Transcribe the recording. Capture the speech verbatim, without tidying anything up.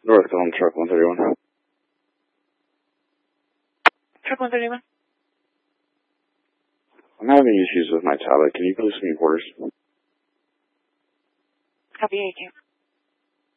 North Column, truck one thirty-one. Truck one thirty-one. I'm having issues with my tablet. Can you post me quarters? Copy eighteen.